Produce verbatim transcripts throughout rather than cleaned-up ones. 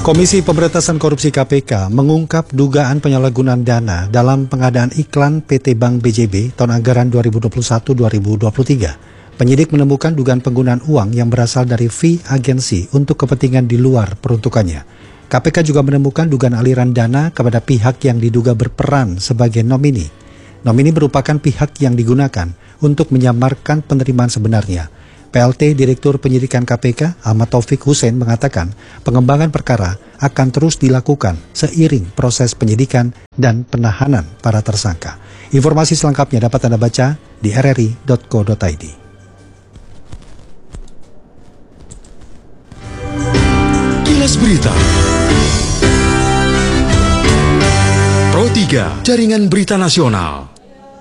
Komisi Pemberantasan Korupsi K P K mengungkap dugaan penyalahgunaan dana dalam pengadaan iklan P T Bank B J B tahun anggaran dua ribu dua puluh satu dua ribu dua puluh tiga. Penyidik menemukan dugaan penggunaan uang yang berasal dari fee agensi untuk kepentingan di luar peruntukannya. K P K juga menemukan dugaan aliran dana kepada pihak yang diduga berperan sebagai nomini. Nomini merupakan pihak yang digunakan untuk menyamarkan penerimaan sebenarnya. P L T Direktur Penyidikan K P K Ahmad Taufik Hussein mengatakan pengembangan perkara akan terus dilakukan seiring proses penyidikan dan penahanan para tersangka. Informasi selengkapnya dapat Anda baca di r r i titik co titik i d. Kilas Berita Pro tiga, Jaringan Berita Nasional.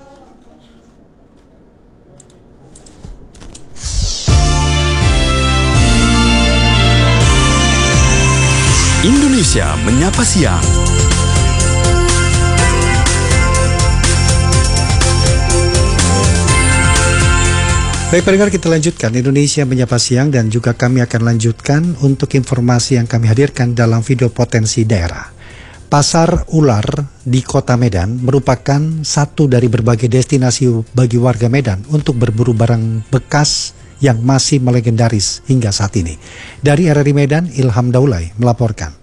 Indonesia Menyapa Siang. Baik pendengar, kita lanjutkan Indonesia Menyapa Siang dan juga kami akan lanjutkan untuk informasi yang kami hadirkan dalam video potensi daerah. Pasar ular di Kota Medan merupakan satu dari berbagai destinasi bagi warga Medan untuk berburu barang bekas yang masih melegendaris hingga saat ini. Dari R R I Medan, Ilham Daulay melaporkan.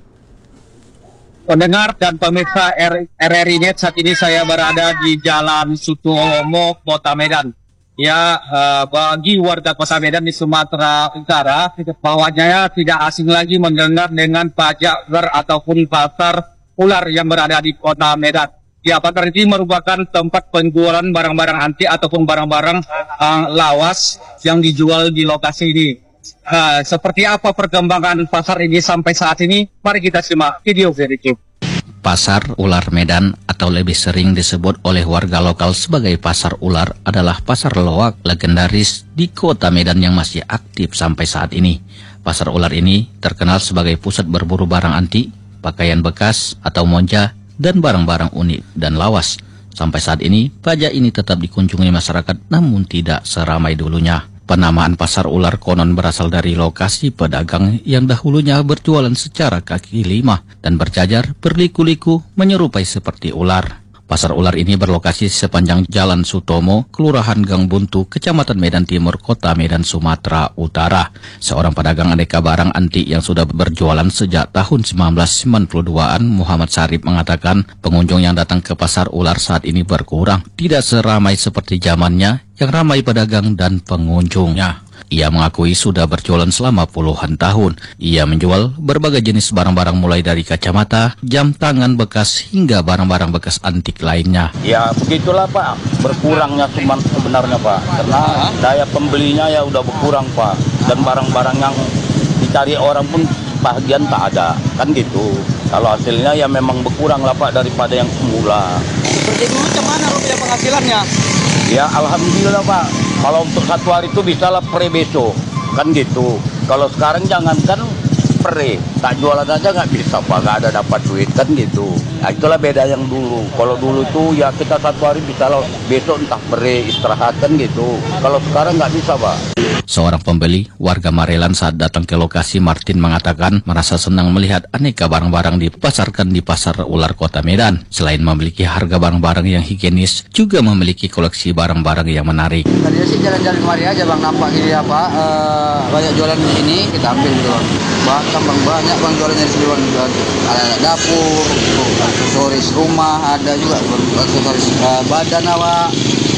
Pendengar dan pemirsa R R I Net, saat ini saya berada di Jalan Sutomo, Kota Medan. Ya, uh, bagi warga Kota Medan di Sumatera Utara, bahwanya tidak asing lagi mendengar dengan pajak ular ataupun pasar ular yang berada di Kota Medan. Ya, pasar ini merupakan tempat penjualan barang-barang antik ataupun barang-barang uh, lawas yang dijual di lokasi ini. Uh, seperti apa perkembangan pasar ini sampai saat ini? Mari kita simak video berikut. Pasar Ular Medan atau lebih sering disebut oleh warga lokal sebagai Pasar Ular adalah pasar loak legendaris di Kota Medan yang masih aktif sampai saat ini. Pasar Ular ini terkenal sebagai pusat berburu barang antik, pakaian bekas atau monja, dan barang-barang unik dan lawas. Sampai saat ini, pajak ini tetap dikunjungi masyarakat namun tidak seramai dulunya. Penamaan Pasar Ular konon berasal dari lokasi pedagang yang dahulunya berjualan secara kaki lima dan berjajar berliku-liku menyerupai seperti ular. Pasar Ular ini berlokasi sepanjang Jalan Sutomo, Kelurahan Gang Buntu, Kecamatan Medan Timur, Kota Medan, Sumatera Utara. Seorang pedagang aneka barang antik yang sudah berjualan sejak tahun seribu sembilan ratus sembilan puluh dua-an, Muhammad Sarip, mengatakan pengunjung yang datang ke Pasar Ular saat ini berkurang. Tidak seramai seperti zamannya yang ramai pedagang dan pengunjungnya. Ia mengakui sudah berjualan selama puluhan tahun. Ia menjual berbagai jenis barang-barang mulai dari kacamata, jam tangan bekas, hingga barang-barang bekas antik lainnya. Ya begitulah Pak, berkurangnya cuman sebenarnya Pak. Karena daya pembelinya ya udah berkurang Pak. Dan barang-barang yang dicari orang pun bagian tak ada, kan gitu. Kalau hasilnya ya memang berkurang lah Pak daripada yang semula. Seperti dulu cuman rupiah penghasilannya? Ya alhamdulillah Pak. Kalau untuk satu hari itu bisa lah per besok, kan gitu. Kalau sekarang jangankan per, tak jualan aja nggak bisa Pak, nggak ada dapat duit, kan gitu. Nah itulah beda yang dulu. Kalau dulu tuh ya kita satu hari bisa lah, besok entah per, istirahat, kan gitu. Kalau sekarang nggak bisa Pak. Seorang pembeli, warga Marelan, saat datang ke lokasi, Martin mengatakan merasa senang melihat aneka barang-barang dipasarkan di Pasar Ular Kota Medan. Selain memiliki harga barang-barang yang higienis, juga memiliki koleksi barang-barang yang menarik. Tadinya sih jalan-jalan kemari aja Bang, nampak gini apa, uh, banyak jualan di sini, kita ambil gitu Bang. Bahkan Bang, banyak Bang jualannya di sini Bang. Ada dapur, aksesoris rumah, ada juga aksesoris uh, badan awak.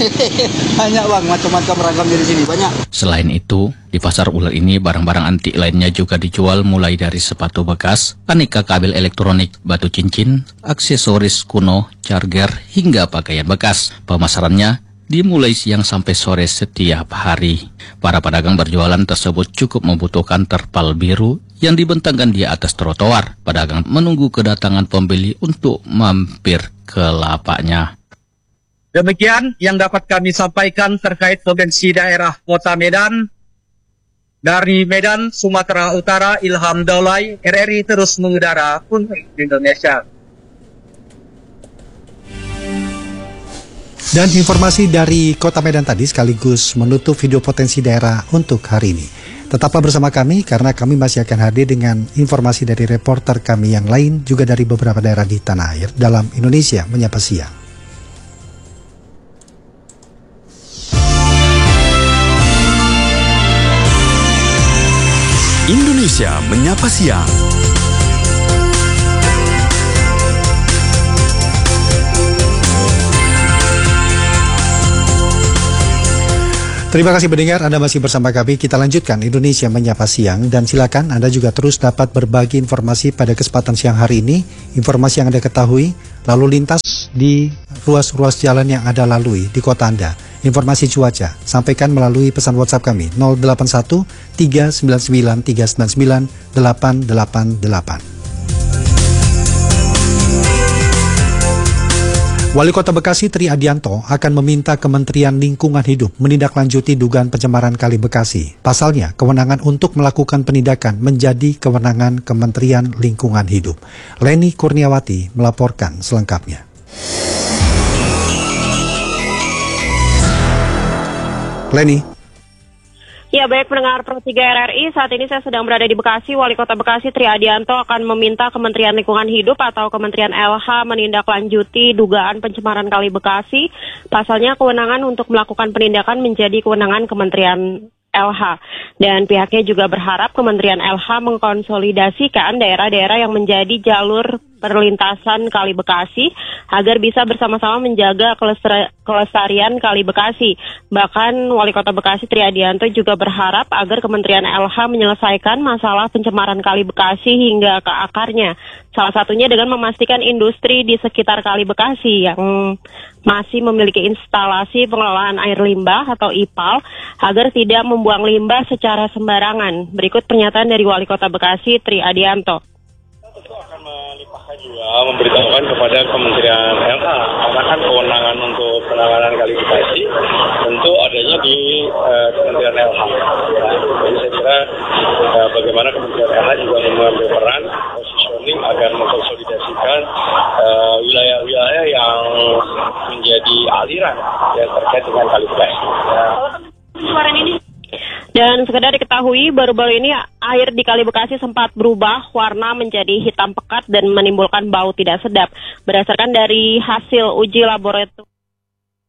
Banyak Bang, macam-macam ragamnya di sini, banyak. Selain itu, di Pasar Ular ini barang-barang antik lainnya juga dijual mulai dari sepatu bekas, aneka kabel elektronik, batu cincin, aksesoris kuno, charger, hingga pakaian bekas. Pemasarannya dimulai siang sampai sore setiap hari. Para pedagang berjualan tersebut cukup membutuhkan terpal biru yang dibentangkan di atas trotoar. Pedagang menunggu kedatangan pembeli untuk mampir ke lapaknya. Demikian yang dapat kami sampaikan terkait potensi daerah Kota Medan. Dari Medan, Sumatera Utara, Ilham Daulay, R R I terus mengudara untuk Indonesia. Dan informasi dari Kota Medan tadi sekaligus menutup video potensi daerah untuk hari ini. Tetaplah bersama kami karena kami masih akan hadir dengan informasi dari reporter kami yang lain juga dari beberapa daerah di tanah air dalam Indonesia Menyapa Siang. Indonesia Menyapa Siang. Terima kasih pendengar, Anda masih bersama kami. Kita lanjutkan Indonesia Menyapa Siang dan silakan Anda juga terus dapat berbagi informasi pada kesempatan siang hari ini. Informasi yang Anda ketahui, lalu lintas di ruas-ruas jalan yang Anda lalui di kota Anda. Informasi cuaca, sampaikan melalui pesan WhatsApp kami nol delapan satu tiga sembilan sembilan tiga sembilan sembilan delapan delapan delapan. Wali Kota Bekasi Tri Adianto akan meminta Kementerian Lingkungan Hidup menindaklanjuti dugaan pencemaran Kali Bekasi. Pasalnya, kewenangan untuk melakukan penindakan menjadi kewenangan Kementerian Lingkungan Hidup. Leni Kurniawati melaporkan selengkapnya. Leni. Ya, baik pendengar Pro tiga R R I, saat ini saya sedang berada di Bekasi. Wali Kota Bekasi Tri Adianto akan meminta Kementerian Lingkungan Hidup atau Kementerian L H menindaklanjuti dugaan pencemaran Kali Bekasi. Pasalnya kewenangan untuk melakukan penindakan menjadi kewenangan Kementerian L H. Dan pihaknya juga berharap Kementerian L H mengkonsolidasikan daerah-daerah yang menjadi jalur perlintasan Kali Bekasi agar bisa bersama-sama menjaga kelestarian Kali Bekasi. Bahkan Wali Kota Bekasi Tri Adianto juga berharap agar Kementerian L H menyelesaikan masalah pencemaran Kali Bekasi hingga ke akarnya. Salah satunya dengan memastikan industri di sekitar Kali Bekasi yang masih memiliki instalasi pengelolaan air limbah atau I P A L agar tidak membuang limbah secara sembarangan. Berikut pernyataan dari Wali Kota Bekasi Tri Adianto. Tentu akan melimpahkan juga memberitahukan kepada Kementerian L H karena kan kewenangan untuk penanganan Kali Bekasi tentu adanya di uh, Kementerian L H. Nah, jadi saya kira uh, bagaimana Kementerian L H juga mengambil peran positioning agar mengkonsolidasikan uh, wilayah-wilayah yang menjadi aliran yang terkait dengan Kali Bekasi. Ya. Dan sekedar diketahui, baru-baru ini air di Kali Bekasi sempat berubah warna menjadi hitam pekat dan menimbulkan bau tidak sedap. Berdasarkan dari hasil uji laboratorium